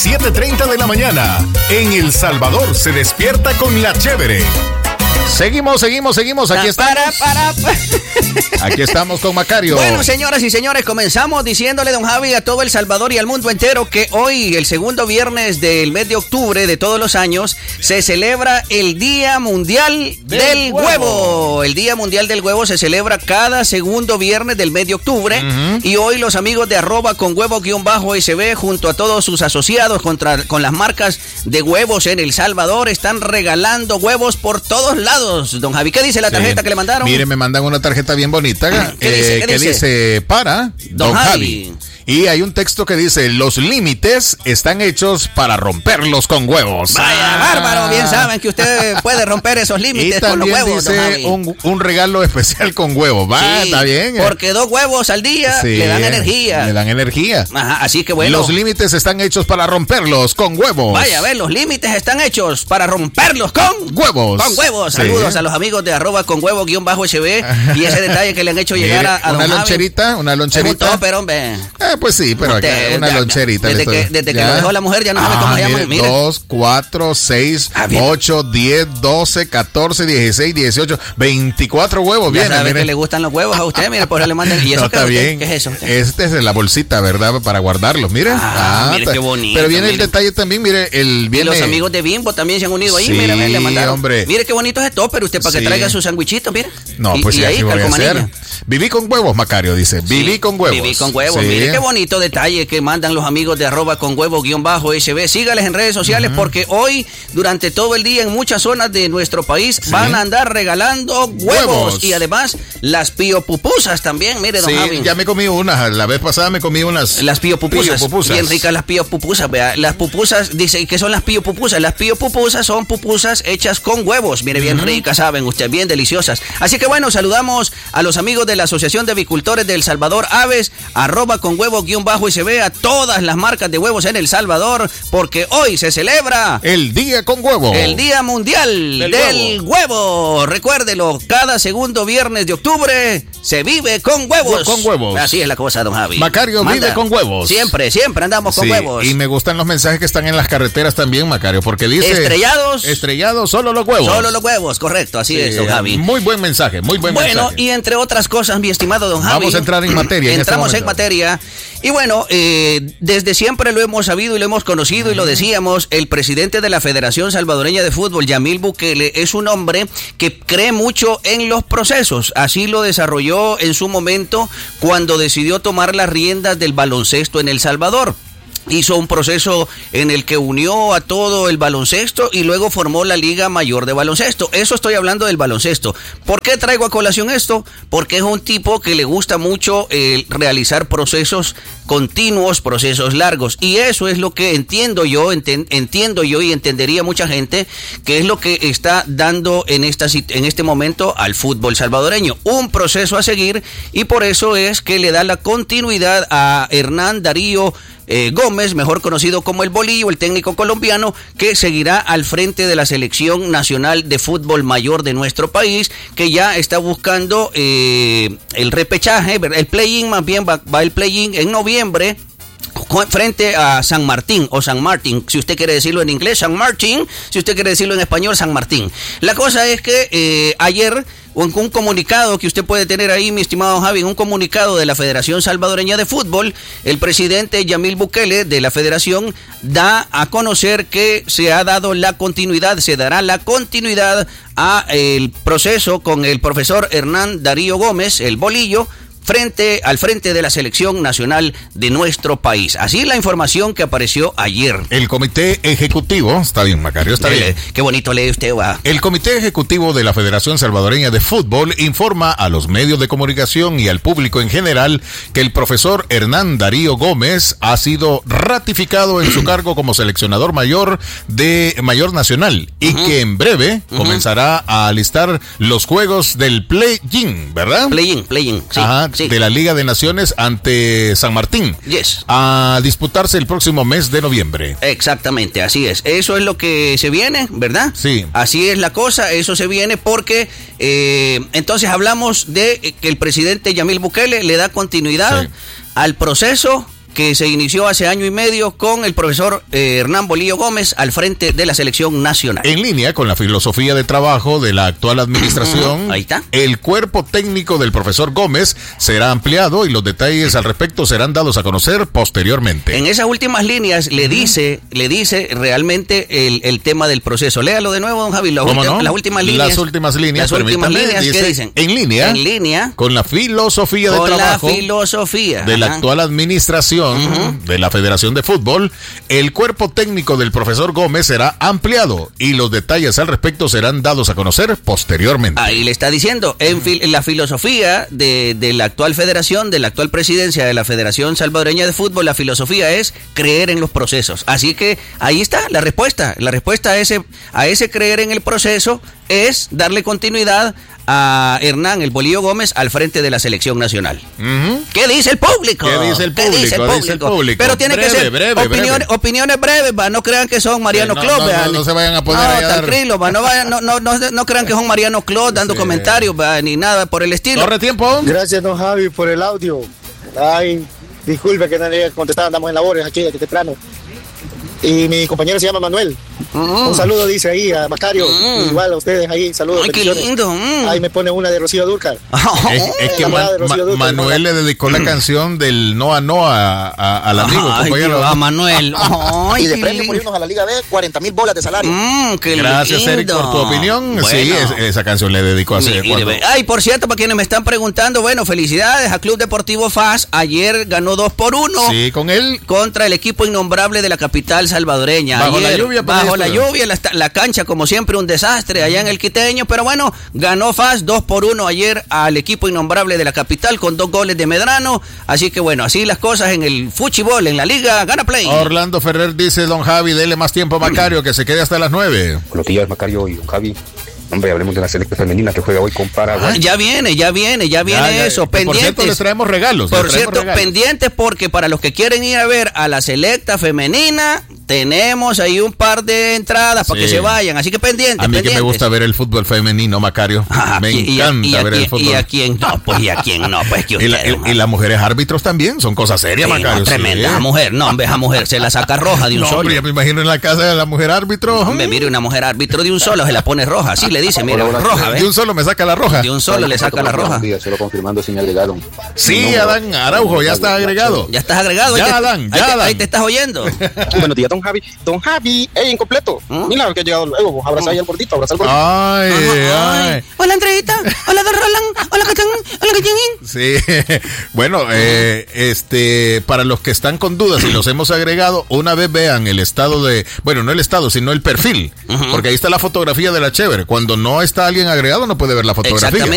7:30 de la mañana. En El Salvador se despierta con la chévere. Seguimos. Aquí estamos. Aquí estamos con Macario. Bueno, señoras y señores, comenzamos diciéndole, don Javi, a todo El Salvador y al mundo entero que hoy, el segundo viernes del mes de octubre de todos los años, se celebra el Día Mundial del Huevo. El Día Mundial del Huevo se celebra cada segundo viernes del mes de octubre. Y hoy los amigos de @conhuevo_SB, junto a todos sus asociados con las marcas de huevos en El Salvador, están regalando huevos por todos lados. Don Javi, ¿qué dice la tarjeta que le mandaron? Mire, me mandan una tarjeta bien bonita. ¿Qué dice? Para Don Javi. Y hay un texto que dice: los límites están hechos para romperlos con huevos. Vaya, bárbaro, bien saben que usted puede romper esos límites con los huevos. Y también dice un regalo especial con huevos. Va, sí, está bien. Porque 2 huevos al día le dan energía. Le dan energía. Ajá, así que bueno. Los límites están hechos para romperlos con huevos. Vaya, a ver, los límites están hechos para romperlos con huevos. Con huevos. Sí. Saludos a los amigos de @conhuevo_SB y ese detalle que le han hecho llegar a una don loncherita, Javi. una loncherita. Pero hombre. Pues sí, pero acá una loncherita. Desde que lo dejó la mujer ya no sabe cómo se llama. Mire. 2, 4, 6, 8, 10, 12, 14, 16, 18, 24 huevos. Ya sabe que le gustan los huevos a usted, mire, por eso le mandan. ¿Y eso está bien. ¿Qué es eso? Este es de la bolsita, ¿verdad? Para guardarlos, mire. Mire qué bonito. Pero viene el detalle también, mire, Y los amigos de Bimbo también se han unido ahí, sí, mire, le mandaron. Hombre. Mire qué bonito es esto, pero usted para que traiga sus sandwichitos, mire. No, pues sí, así voy a hacer. Viví con huevos, Macario dice. Viví con huevos. Viví con huevos. Sí. Mire qué bonito detalle que mandan los amigos de @conhuevo_SB. Sígales en redes sociales porque hoy, durante todo el día, en muchas zonas de nuestro país, van a andar regalando huevos. Y además, las piopupusas también, mire, don Javi. Ya me comí unas. La vez pasada me comí unas. Las piopupusas. Bien ricas las piopupusas, vea. Las pupusas, dice que son las piopupusas. Las piopupusas son pupusas hechas con huevos. Mire, bien ricas, saben usted, bien deliciosas. Así que bueno, saludamos a los amigos de la Asociación de Avicultores de El Salvador, Aves, @conhuevo_SB, a todas las marcas de huevos en El Salvador, porque hoy se celebra el Día con Huevo. El Día Mundial del Huevo. Recuérdelo, cada segundo viernes de octubre se vive con huevos. Con huevos. Así es la cosa, don Javi. Macario vive con huevos. Siempre andamos con huevos. Y me gustan los mensajes que están en las carreteras también, Macario, porque dice: Estrellados, solo los huevos. Solo los huevos, correcto, así es, don Javi. Muy buen mensaje, muy buen mensaje. Bueno, y entre otras cosas, mi estimado don Javi. Vamos a entrar en materia. Entramos en materia. Y bueno, desde siempre lo hemos sabido y lo hemos conocido y lo decíamos, el presidente de la Federación Salvadoreña de Fútbol, Yamil Bukele, es un hombre que cree mucho en los procesos. Así lo desarrolló en su momento cuando decidió tomar las riendas del baloncesto en El Salvador. Hizo un proceso en el que unió a todo el baloncesto y luego formó la Liga Mayor de Baloncesto. Eso estoy hablando del baloncesto. ¿Por qué traigo a colación esto? Porque es un tipo que le gusta mucho realizar procesos continuos, procesos largos. Y eso es lo que entiendo yo y entendería mucha gente, que es lo que está dando en este momento al fútbol salvadoreño. Un proceso a seguir, y por eso es que le da la continuidad a Hernán Darío Gómez, mejor conocido como el Bolillo, el técnico colombiano, que seguirá al frente de la selección nacional de fútbol mayor de nuestro país, que ya está buscando el repechaje, el play-in, más bien va el play-in en noviembre, frente a San Martín, o San Martín, si usted quiere decirlo en inglés, San Martín, si usted quiere decirlo en español, San Martín. La cosa es que ayer, en un comunicado que usted puede tener ahí, mi estimado Javi, en un comunicado de la Federación Salvadoreña de Fútbol, el presidente Yamil Bukele de la Federación da a conocer que se dará la continuidad a el proceso con el profesor Hernán Darío Gómez, el Bolillo, al frente de la selección nacional de nuestro país. Así la información que apareció ayer. El comité ejecutivo, está bien, Macario, está bien. Qué bonito lee usted, va. El comité ejecutivo de la Federación Salvadoreña de Fútbol informa a los medios de comunicación y al público en general que el profesor Hernán Darío Gómez ha sido ratificado en su cargo como seleccionador mayor nacional y que en breve comenzará a alistar los juegos del play-in, ¿verdad? Play-in, sí. Ajá, sí. De la Liga de Naciones ante San Martín. Yes. A disputarse el próximo mes de noviembre. Exactamente, así es. Eso es lo que se viene, ¿verdad? Sí. Así es la cosa, eso se viene porque entonces hablamos de que el presidente Yamil Bukele le da continuidad al proceso que se inició hace año y medio con el profesor Hernán Bolillo Gómez al frente de la selección nacional. En línea con la filosofía de trabajo de la actual administración, ahí está. El cuerpo técnico del profesor Gómez será ampliado y los detalles al respecto serán dados a conocer posteriormente. En esas últimas líneas le dice realmente el tema del proceso. Léalo de nuevo, don Javi. Las últimas líneas. Las últimas líneas, dice, ¿qué dicen? En línea con la filosofía de trabajo de la actual administración de la Federación de Fútbol, el cuerpo técnico del profesor Gómez será ampliado y los detalles al respecto serán dados a conocer posteriormente. Ahí le está diciendo, en la filosofía de la actual federación, de la actual presidencia de la Federación Salvadoreña de Fútbol, la filosofía es creer en los procesos. Así que ahí está la respuesta. La respuesta a ese creer en el proceso es darle continuidad a Hernán el Bolillo Gómez al frente de la selección nacional. ¿Qué dice el público? ¿Qué dice el público? Pero tiene que ser opiniones breves, va. No crean que son Mariano Clos, no se vayan a poner tranquilo, va. No crean que son Mariano Clos dando comentarios, va, ni nada por el estilo. Corre tiempo. Gracias, don Javi, por el audio. Ay, disculpe que no le contestaba, andamos en labores aquí desde temprano. Y mi compañero se llama Manuel. Un saludo, dice ahí a Macario. Igual a ustedes ahí, saludos. Ay, qué lindo. Ahí me pone una de Rocío Dúrcal. Es que Manuel le dedicó la canción del no al amigo, compañero. A Manuel. Y de premio por irnos a la Liga B, 40,000 bolas de salario. Gracias, lindo. Eric, por tu opinión. Bueno. Sí, esa canción le dedicó a hacer. Ay, por cierto, para quienes me están preguntando, bueno, felicidades a Club Deportivo FAS. Ayer ganó 2-1. Sí, con él. Contra el equipo innombrable de la capital salvadoreña. Bajo la lluvia, la cancha como siempre un desastre allá en el Quiteño, pero bueno, ganó FAS 2-1 ayer al equipo innombrable de la capital con 2 goles de Medrano, así que bueno, así las cosas en el fútbol, en la liga, gana Play. Orlando Ferrer dice, don Javi, dele más tiempo a Macario, que se quede hasta las 9. Buenos días, Macario y don Javi. Hombre, hablemos de la selección femenina que juega hoy con Paraguay. Ya viene eso. Pendientes. Por cierto, les traemos regalos. Pendientes porque para los que quieren ir a ver a la selecta femenina, tenemos ahí un par de entradas para que se vayan. Así que pendientes. A mí que me gusta ver el fútbol femenino, Macario. Me encanta ver el fútbol. ¿Y a quién no? Pues que y las mujeres árbitros también, son cosas serias, Macario. Tremenda mujer. No, hombre, esa mujer se la saca roja de un solo. Hombre, ya me imagino en la casa de la mujer árbitro. Hombre, mire, una mujer árbitro de un solo se la pone roja. Así le dice, mira, roja, ¿ves? De un solo me saca la roja. De un solo le saca la roja. Solo confirmando si me agregaron. Sí, Adán Araujo, ya está agregado. Ya estás agregado. Ahí te estás oyendo. Buenos días, don Javi. Don Javi, incompleto. Mira que ha llegado luego. Abraza ahí al gordito, abraza al gordito. Ay. Hola, Andreita. Hola, don Roland. Hola, Cachán. Hola, Cachán. Sí. Bueno, para los que están con dudas y los hemos agregado, una vez vean el estado de... Bueno, no el estado, sino el perfil. Porque ahí está la fotografía de la chévere. Cuando no está alguien agregado, no puede ver la fotografía. Exactamente.